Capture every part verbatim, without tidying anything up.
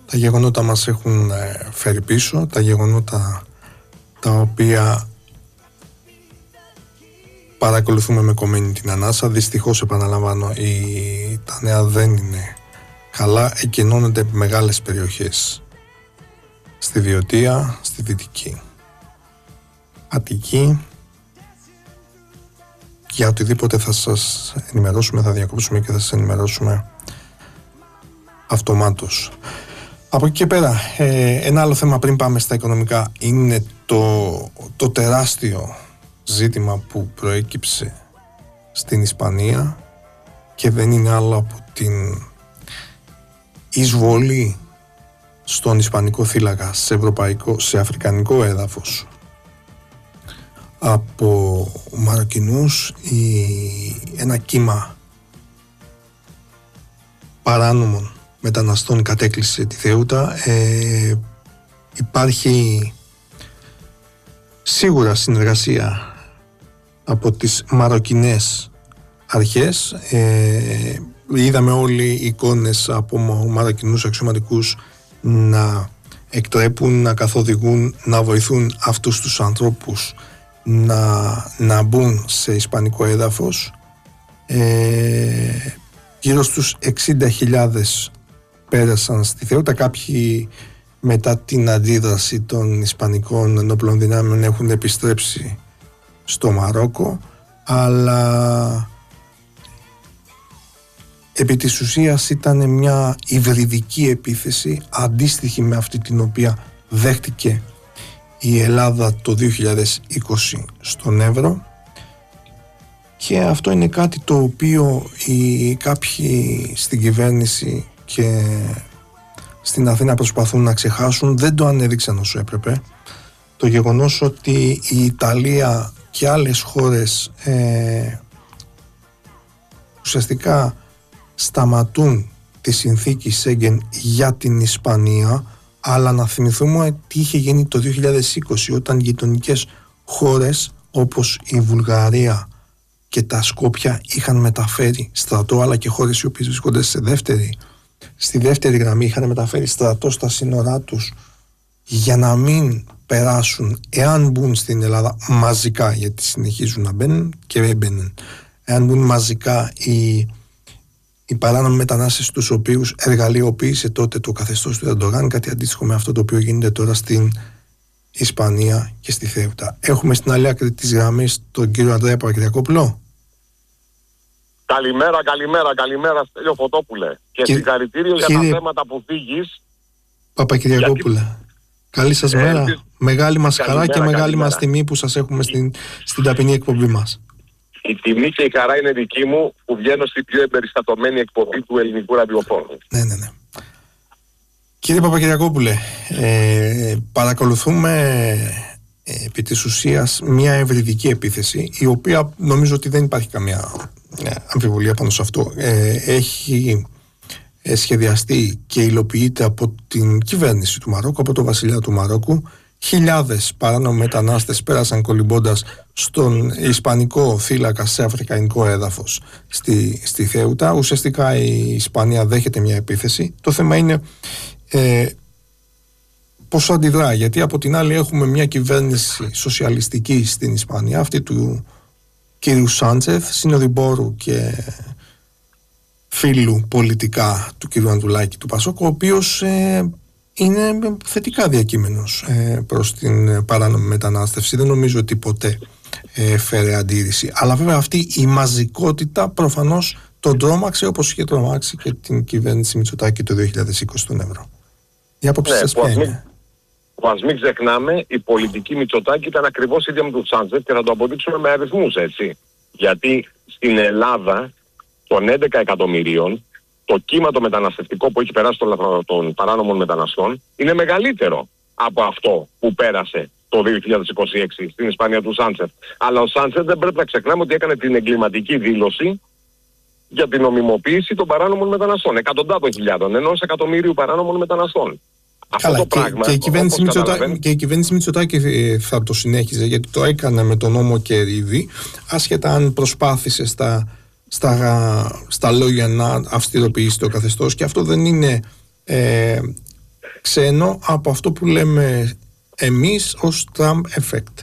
Τα γεγονότα μας έχουν φέρει πίσω, τα γεγονότα τα οποία παρακολουθούμε με κομμένη την ανάσα. Δυστυχώς, επαναλαμβάνω, η... τα νέα δεν είναι καλά. Εκκενώνονται μεγάλες περιοχές στη Βιωτία, στη Δυτική Αττική. Για οτιδήποτε θα σας ενημερώσουμε, θα διακόψουμε και θα σας ενημερώσουμε αυτομάτως. Από εκεί και πέρα, ε, ένα άλλο θέμα πριν πάμε στα οικονομικά είναι το, το τεράστιο ζήτημα που προέκυψε στην Ισπανία και δεν είναι άλλο από την εισβολή στον ισπανικό θύλακα σε ευρωπαϊκό, σε αφρικανικό έδαφος από Μαροκινούς. Η, ένα κύμα παράνομων μεταναστών κατέκλυσε τη Θεούτα. Ε, υπάρχει σίγουρα συνεργασία από τις μαροκινές αρχές. Ε, είδαμε όλοι εικόνες από μαροκινούς αξιωματικούς να εκτρέπουν, να καθοδηγούν, να βοηθούν αυτούς τους ανθρώπους να, να μπουν σε ισπανικό έδαφος. Ε, γύρω στους εξήντα χιλιάδες πέρασαν στη Θεούτα. Κάποιοι μετά την αντίδραση των ισπανικών ενόπλων δυνάμεων έχουν επιστρέψει στο Μαρόκο, αλλά επί της ουσίας ήταν μια υβριδική επίθεση αντίστοιχη με αυτή την οποία δέχτηκε η Ελλάδα το δύο χιλιάδες είκοσι στον Εύρο, και αυτό είναι κάτι το οποίο οι κάποιοι στην κυβέρνηση και στην Αθήνα προσπαθούν να ξεχάσουν. Δεν το ανέδειξαν όσο έπρεπε. Το γεγονός ότι η Ιταλία και άλλες χώρες ε, ουσιαστικά σταματούν τη συνθήκη Σέγγεν για την Ισπανία, αλλά να θυμηθούμε τι είχε γίνει το δύο χιλιάδες είκοσι, όταν γειτονικές χώρες όπως η Βουλγαρία και τα Σκόπια είχαν μεταφέρει στρατό, αλλά και χώρες οι οποίες βρίσκονται σε δεύτερη, στη δεύτερη γραμμή είχαν μεταφέρει στρατό στα σύνορά τους για να μην περάσουν, εάν μπουν στην Ελλάδα μαζικά, γιατί συνεχίζουν να μπαίνουν και έμπαιναν, εάν μπουν μαζικά οι, οι παράνομοι μετανάστες, τους οποίους εργαλειοποίησε τότε το καθεστώς του Ερντογάν, κάτι αντίστοιχο με αυτό το οποίο γίνεται τώρα στην Ισπανία και στη Θέουτα. Έχουμε στην άλλη άκρη της γραμμής τον κύριο Ανδρέα Παπακυριακόπουλο. Καλημέρα, καλημέρα, καλημέρα Στέλιο Φωτόπουλε. Και Κυ... συγχαρητήριο κύριε... για τα θέματα που θίγεις. Παπακυριακόπουλε, γιατί... καλή σας ε, μέρα. Ε, μεγάλη μας χαρά και μεγάλη καλημέρα. Μας τιμή που σας έχουμε στην, στην ταπεινή εκπομπή μας. Η τιμή και η χαρά είναι δική μου που βγαίνω στην πιο εμπεριστατωμένη εκπομπή του ελληνικού ραδιοφώνου. Ναι, ναι, ναι. Κύριε Παπακυριακόπουλε, ε, παρακολουθούμε ε, επί της ουσίας μια ευρυδική επίθεση, η οποία νομίζω ότι δεν υπάρχει καμία ε, αμφιβολία πάνω σε αυτό. Ε, έχει ε, σχεδιαστεί και υλοποιείται από την κυβέρνηση του Μαρόκου, από το βασιλιά του Μαρόκου. Χιλιάδες παράνομοι μετανάστες πέρασαν κολυμπώντας στον ισπανικό θύλακα σε αφρικανικό έδαφος στη, στη Θέουτα. Ουσιαστικά η Ισπανία δέχεται μια επίθεση. Το θέμα είναι ε, πώς αντιδρά, γιατί από την άλλη έχουμε μια κυβέρνηση σοσιαλιστική στην Ισπανία, αυτή του κύριου Σάντσεθ, συνοδοιπόρου και φίλου πολιτικά του κύριου Ανδρουλάκη του Πασόκ, ο οποίος ε, είναι θετικά διακείμενος ε, προς την παράνομη μετανάστευση. Δεν νομίζω ότι ποτέ ε, φέρε αντίρρηση. Αλλά βέβαια αυτή η μαζικότητα προφανώς τον τρόμαξε, όπως είχε τρομάξει και την κυβέρνηση Μητσοτάκη το δύο χιλιάδες είκοσι στον Εύρο. Η άποψη ναι, σας ποια είναι? Ας μην ξεχνάμε, η πολιτική Μητσοτάκη ήταν ακριβώς ίδια με τον Σάντσεφ και θα το αποδείξουμε με αριθμούς, έτσι. Γιατί στην Ελλάδα των έντεκα εκατομμυρίων το κύμα το μεταναστευτικό που έχει περάσει των, των παράνομων μεταναστών είναι μεγαλύτερο από αυτό που πέρασε το δύο χιλιάδες είκοσι έξι στην Ισπανία του Σάντσεφ. Αλλά ο Σάντσεφ δεν πρέπει να ξεχνάμε ότι έκανε την εγκληματική δήλωση για την νομιμοποίηση των παράνομων μεταναστών. Εκατοντάδων χιλιάδων, ενός εκατομμύριου παράνομων μεταναστών. Καλά, αυτό το και, πράγμα, και, η κυβέρνηση Μητσοτάκη, και η κυβέρνηση Μητσοτάκη θα το συνέχιζε, γιατί το έκανε με τον νόμο Κερίδη, άσχετα αν προσπάθησε στα, στα, στα λόγια να αυστηροποιήσει το καθεστώς, και αυτό δεν είναι ε, ξένο από αυτό που λέμε εμείς ως Trump effect.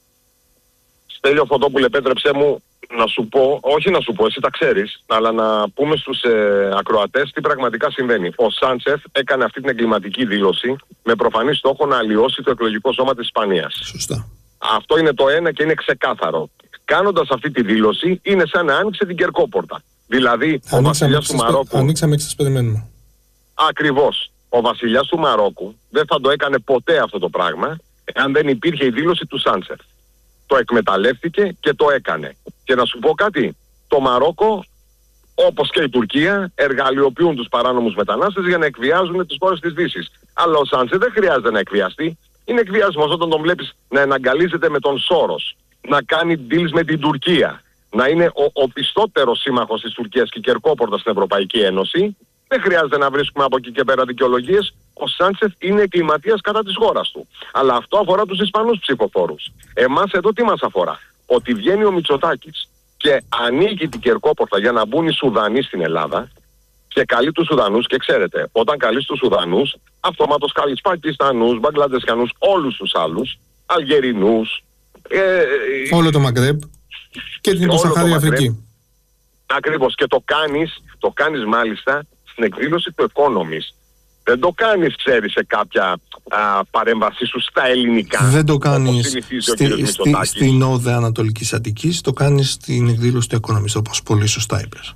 Στέλιο Φωτόπουλε, επέτρεψέ μου να σου πω, όχι να σου πω, εσύ τα ξέρεις, αλλά να πούμε στους ε, ακροατές τι πραγματικά συμβαίνει. Ο Σάντσεφ έκανε αυτή την εγκληματική δήλωση με προφανή στόχο να αλλοιώσει το εκλογικό σώμα της Ισπανίας. Σωστά. Αυτό είναι το ένα και είναι ξεκάθαρο. Κάνοντας αυτή τη δήλωση είναι σαν να άνοιξε την κερκόπορτα. Δηλαδή ο βασιλιάς του Μαρόκου... Ανοίξαμε και σας περιμένουμε. Ακριβώς. Ο βασιλιάς του Μαρόκου δεν θα το έκανε ποτέ αυτό το πράγμα αν δεν υπήρχε η δήλωση του Σάντσεφ. Το εκμεταλλεύτηκε και το έκανε. Και να σου πω κάτι, το Μαρόκο, όπως και η Τουρκία, εργαλειοποιούν τους παράνομους μετανάστες για να εκβιάζουν τις χώρες της Δύσης. Αλλά ο Σάντσεφ δεν χρειάζεται να εκβιαστεί. Είναι εκβιασμός όταν τον βλέπεις να εναγκαλίζεται με τον Σόρος, να κάνει deals με την Τουρκία, να είναι ο, ο πιστότερος σύμμαχος της Τουρκίας και κερκόπορτα στην Ευρωπαϊκή Ένωση. Δεν χρειάζεται να βρίσκουμε από εκεί και πέρα δικαιολογίες. Ο Σάντσεφ είναι εγκληματίας κατά της χώρας του. Αλλά αυτό αφορά τους Ισπανούς ψηφοφόρους. Εμάς εδώ τι μας αφορά? Ότι βγαίνει ο Μητσοτάκης και ανοίγει την κερκόπορτα για να μπουν οι Σουδανοί στην Ελλάδα και καλεί τους Σουδανούς. Και ξέρετε, όταν καλείς τους Σουδανούς, αυτομάτως καλείς Πακιστανούς, Μπαγκλαντεσκανούς, όλους τους άλλους, Αλγερινούς. Ε, όλο το Μαγκρέμπ και την Υποσαχάρια Αφρική. Ακριβώς. Και το κάνεις, το κάνεις μάλιστα στην εκδήλωση του Economist. Δεν το κάνεις, ξέρεις, σε κάποια α, παρέμβασή σου στα ελληνικά. Δεν το κάνεις στη, στη, στην ΟΔΕ Ανατολικής Αττικής, το κάνεις στην εκδήλωση του Economist, όπως πολύ σωστά είπες.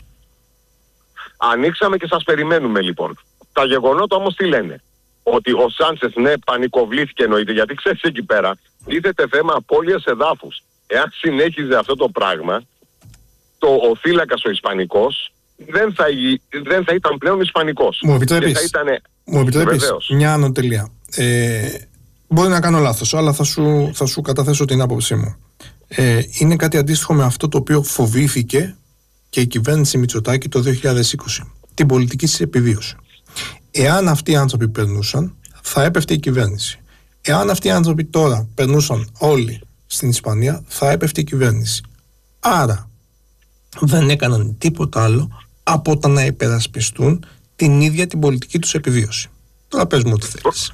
Ανοίξαμε και σας περιμένουμε λοιπόν. Τα γεγονότα όμως τι λένε? Ότι ο Σάντσεφ, ναι, πανικοβλήθηκε εννοείται, γιατί ξέρεις εκεί πέρα τίθεται θέμα απώλειας εδάφους. Εάν συνέχιζε αυτό το πράγμα, το, ο θύλακας ο Ισπανικός δεν θα, δεν θα ήταν πλέον Ισπανικός. Μου επιτρέπεις, ήτανε... Μου επιτρέπεις μια ανωτελεία. Ε, μπορεί να κάνω λάθος, αλλά θα σου, θα σου καταθέσω την άποψή μου. Ε, είναι κάτι αντίστοιχο με αυτό το οποίο φοβήθηκε και η κυβέρνηση Μητσοτάκη το δύο χιλιάδες είκοσι. Την πολιτική της επιβίωση. Εάν αυτοί οι άνθρωποι περνούσαν, θα έπεφτε η κυβέρνηση. Εάν αυτοί οι άνθρωποι τώρα περνούσαν όλοι στην Ισπανία, θα έπεφτε η κυβέρνηση. Άρα δεν έκαναν τίποτα άλλο από το να υπερασπιστούν την ίδια την πολιτική τους επιβίωση. Τώρα πες μου ό,τι θέλεις.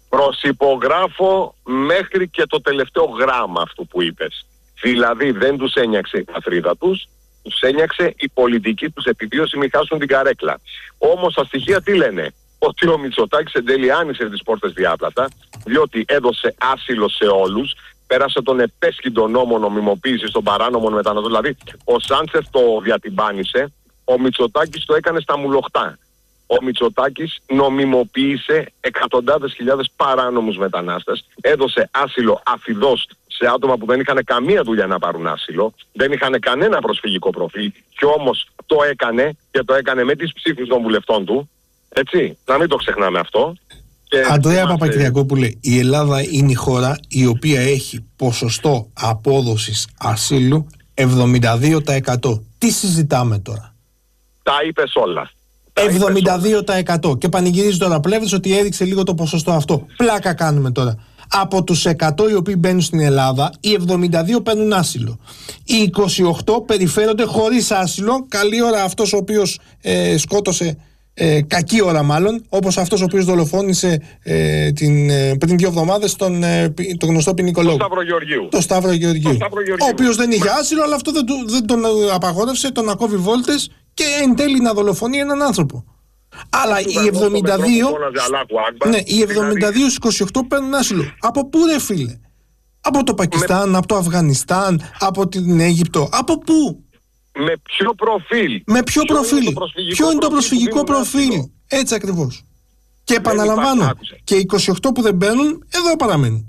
Προσυπογράφω μέχρι και το τελευταίο γράμμα αυτού που είπες. Δηλαδή δεν τους ένιαξε η πατρίδα τους, τους ένιαξε η πολιτική τους επιβίωση, μην χάσουν την καρέκλα. Όμως τα στοιχεία τι λένε? Ότι ο Μητσοτάκης εν τέλει άνοιξε τις πόρτες διάπλατα, διότι έδωσε άσυλο σε όλους, πέρασε τον επέσχυντο νόμο νομιμοποίησης των παράνομων μεταναστών. Δηλαδή ο Σάντσεφ το διατυμπάνησε, ο Μητσοτάκης το έκανε στα μουλοχτά. Ο Μητσοτάκης νομιμοποίησε εκατοντάδες χιλιάδες παράνομους μετανάστες, έδωσε άσυλο αφιδώς σε άτομα που δεν είχαν καμία δουλειά να πάρουν άσυλο, δεν είχαν κανένα προσφυγικό προφίλ, και όμως το έκανε και το έκανε με τις ψήφους των βουλευτών του. Έτσι, να μην το ξεχνάμε αυτό. Αντρέα Παπακυριακόπουλε, η Ελλάδα είναι η χώρα η οποία έχει ποσοστό απόδοσης ασύλου εβδομήντα δύο τοις εκατό. Τι συζητάμε τώρα? Τα είπες όλα. εβδομήντα δύο τοις εκατό. Και πανηγυρίζει τώρα Πλεύρης ότι έδειξε λίγο το ποσοστό αυτό. Πλάκα κάνουμε τώρα. Από τους εκατό οι οποίοι μπαίνουν στην Ελλάδα, οι εβδομήντα δύο παίρνουν άσυλο. Οι είκοσι οκτώ περιφέρονται χωρίς άσυλο. Καλή ώρα αυτός ο οποίος ε, σκότωσε, ε, κακή ώρα μάλλον, όπως αυτός ο οποίος δολοφόνησε ε, την, ε, πριν δύο εβδομάδες τον, ε, τον γνωστό ποινικολόγο. Το Σταύρο Γεωργίου. Το Σταύρο Γεωργίου. Το Σταύρο Γεωργίου. Ο οποίος δεν είχε άσυλο, αλλά αυτό δεν, δεν τον απαγόρευσε, τον ακόβει βόλτες και εν τέλει να δολοφονεί έναν άνθρωπο. Αλλά οι εβδομήντα δύο, ναι, οι εβδομήντα δύο στους είκοσι οκτώ παίρνουν άσυλο. Από πού ρε φίλε? Από το Πακιστάν, με... από το Αφγανιστάν, από την Αίγυπτο, από πού? Με ποιο προφίλ? Με ποιο, ποιο προφίλ? Είναι ποιο είναι το προσφυγικό προφίλ? προφίλ? Έτσι ακριβώς. Και επαναλαμβάνω, και οι είκοσι οκτώ που δεν μπαίνουν, εδώ παραμένουν.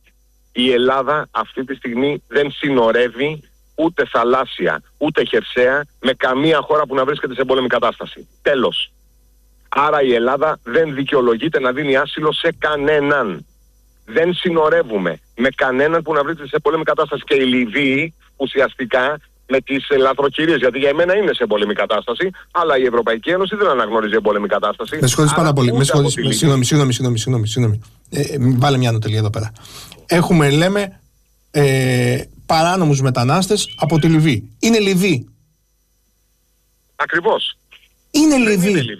Η Ελλάδα αυτή τη στιγμή δεν συνορεύει ούτε θαλάσσια, ούτε χερσαία με καμία χώρα που να βρίσκεται σε πόλεμη κατάσταση. Τέλος. Άρα η Ελλάδα δεν δικαιολογείται να δίνει άσυλο σε κανέναν. Δεν συνορεύουμε με κανέναν που να βρίσκεται σε πόλεμη κατάσταση. Και η Λιβύη ουσιαστικά με τις λαθροκυρίες, γιατί για εμένα είναι σε πόλεμη κατάσταση, αλλά η Ευρωπαϊκή Ένωση δεν αναγνωρίζει πόλεμη κατάσταση. Με συγχωρείς πάρα πολύ. Με συγχωρείς. Συγγνώμη, συγγνώμη, συγγνώμη, συγγνώμη. Ε, βάλε μια ανωτελεία εδώ πέρα. Έχουμε, λέμε, ε, παράνομους μετανάστες από τη Λιβύη. Είναι Λιβύη. Ακριβώς. Είναι Λιβύη.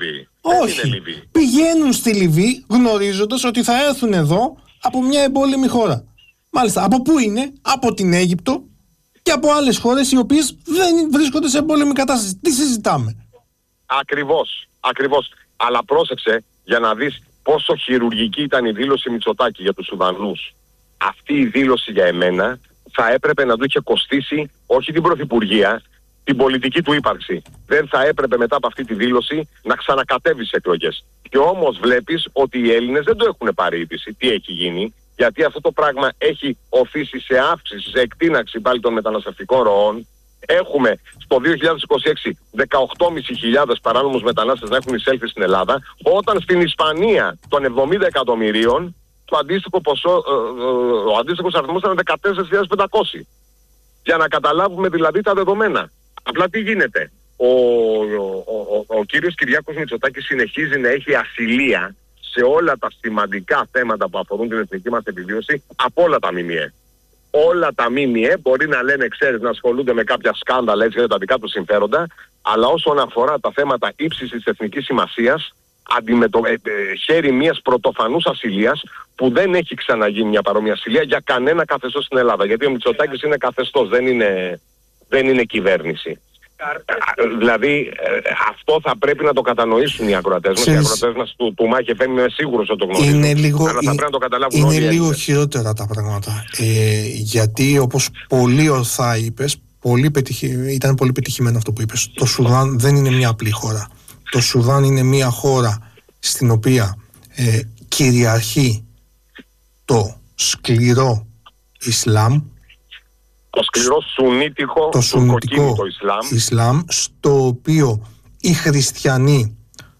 Όχι. Πηγαίνουν στη Λιβύη γνωρίζοντας ότι θα έρθουν εδώ από μια εμπόλεμη χώρα. Μάλιστα, από πού είναι? Από την Αίγυπτο και από άλλες χώρες οι οποίες δεν βρίσκονται σε εμπόλεμη κατάσταση. Τι συζητάμε? Ακριβώς, ακριβώς. Αλλά πρόσεξε για να δεις πόσο χειρουργική ήταν η δήλωση Μητσοτάκη για τους Σουδανούς. Αυτή η δήλωση για εμένα θα έπρεπε να του είχε κοστίσει όχι την πρωθυπουργία, την πολιτική του ύπαρξη. Δεν θα έπρεπε μετά από αυτή τη δήλωση να ξανακατέβει σε εκλογές. Και όμως βλέπεις ότι οι Έλληνες δεν το έχουν πάρει είδηση. Τι έχει γίνει? Γιατί αυτό το πράγμα έχει οφείσει σε αύξηση, σε εκτείναξη πάλι των μεταναστευτικών ροών. Έχουμε στο δύο χιλιάδες είκοσι έξι δεκαοκτώ χιλιάδες πεντακόσιους παράνομους μετανάστες να έχουν εισέλθει στην Ελλάδα, όταν στην Ισπανία των εβδομήντα εκατομμυρίων το αντίστοιχο ποσό, ε, ε, ο αντίστοιχος αριθμός ήταν δεκατέσσερις χιλιάδες πεντακόσιοι. Για να καταλάβουμε δηλαδή τα δεδομένα. Απλά τι γίνεται? Ο, ο, ο, ο, ο κύριος Κυριάκος Μητσοτάκης συνεχίζει να έχει ασυλία σε όλα τα σημαντικά θέματα που αφορούν την εθνική μας επιβίωση από όλα τα ΜΜΕ. Όλα τα ΜΜΕ μπορεί να λένε, ξέρεις, να ασχολούνται με κάποια σκάνδαλα έτσι για τα δικά τους συμφέροντα, αλλά όσον αφορά τα θέματα ύψης της εθνικής σημασίας, αντιμετω... ε, ε, χέρι μιας πρωτοφανούς ασυλίας που δεν έχει ξαναγίνει μια παρόμοια ασυλία για κανένα καθεστώς στην Ελλάδα. Γιατί ο Μητσοτάκης είναι καθεστώς, δεν είναι, δεν είναι κυβέρνηση. Δηλαδή ε, αυτό θα πρέπει να το κατανοήσουν οι ακροατές μας. Οι ακροατές μας του, του Μάχη εφ εμ είμαι σίγουρος ότι το γνωρίζουν. Είναι λίγο, αλλά θα πρέπει να το καταλάβουν είναι όλοι λίγο Έλληνες. χειρότερα τα πράγματα. Ε, γιατί όπως πολύ ορθά είπες, πολύ πετυχη, ήταν πολύ πετυχημένο αυτό που είπες. Το Σουδάν δεν είναι μια απλή χώρα. Το Σουδάν είναι μια χώρα στην οποία ε, κυριαρχεί το σκληρό Ισλάμ. Το σκληρό σουνίτικο, το σουνίτικο Ισλάμ. Ισλάμ, στο οποίο οι χριστιανοί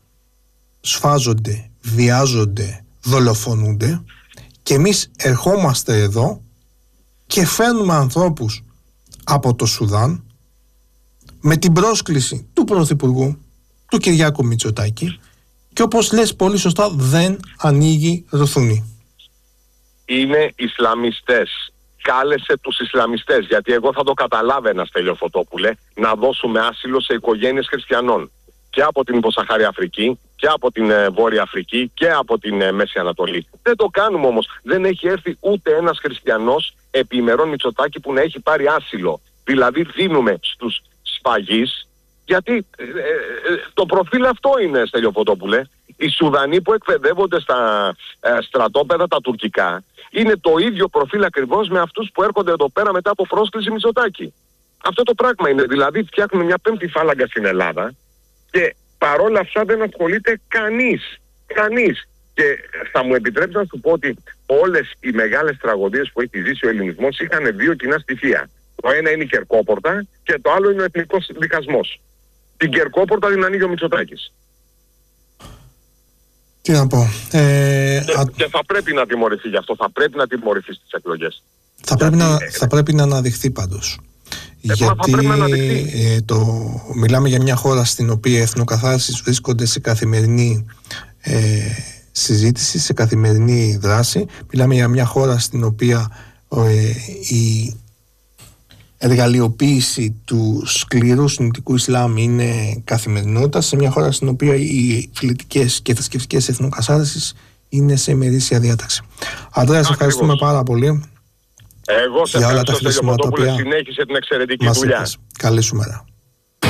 σφάζονται, βιάζονται, δολοφονούνται, και εμείς ερχόμαστε εδώ και φέρνουμε ανθρώπους από το Σουδάν με την πρόσκληση του Πρωθυπουργού, του Κυριάκου Μητσοτάκη, και όπως λες πολύ σωστά, δεν ανοίγει ρουθούνη. Είναι Ισλαμιστές. Κάλεσε τους Ισλαμιστές, γιατί εγώ θα το καταλάβαινα, Στέλιο Φωτόπουλε, να δώσουμε άσυλο σε οικογένειες χριστιανών και από την υποσαχάρια Αφρική και από την ε, Βόρεια Αφρική και από την ε, Μέση Ανατολή. Δεν το κάνουμε όμως. Δεν έχει έρθει ούτε ένας χριστιανός επί ημερών Μητσοτάκη που να έχει πάρει άσυλο. Δηλαδή δίνουμε στους σφαγείς, γιατί ε, ε, ε, το προφίλ αυτό είναι, Στέλιο Φωτόπουλε. Οι Σουδανοί που εκπαιδεύονται στα ε, στρατόπεδα τα τουρκικά είναι το ίδιο προφίλ ακριβώς με αυτούς που έρχονται εδώ πέρα μετά από πρόσκληση Μητσοτάκη. Αυτό το πράγμα είναι. Δηλαδή φτιάχνουμε μια πέμπτη φάλαγγα στην Ελλάδα και παρόλα αυτά δεν ασχολείται κανείς. Κανείς. Και θα μου επιτρέψει να σου πω ότι όλες οι μεγάλες τραγωδίες που έχει ζήσει ο ελληνισμός είχαν δύο κοινά στοιχεία. Το ένα είναι η Κερκόπορτα και το άλλο είναι ο εθνικός δικασμός. Την Κερκόπορτα την ανοίγει ο Μητσοτάκης. Τι να πω. Ε, και, α... και θα πρέπει να τιμωρηθεί γι' αυτό. Θα πρέπει να τιμωρηθεί στις εκλογές. Θα πρέπει, να, θα πρέπει να αναδειχθεί πάντως. Ε, Γιατί ε, το, μιλάμε για μια χώρα στην οποία οι εθνοκαθάρισεις βρίσκονται σε καθημερινή ε, συζήτηση, σε καθημερινή δράση. Μιλάμε για μια χώρα στην οποία ε, η εργαλειοποίηση του σκληρού σουννιτικού Ισλάμ είναι καθημερινότητα, σε μια χώρα στην οποία οι φιλετικές και θρησκευτικές εθνοκαθάρισεις είναι σε ημερήσια διάταξη. Αντρέα, σε ευχαριστούμε πάρα πολύ. Εγώ σε για όλα τα ευχαριστώ, Στέλιο Φωτόπουλε, οποία συνέχισε την εξαιρετική μας δουλειά. είπες. Καλή σου μέρα.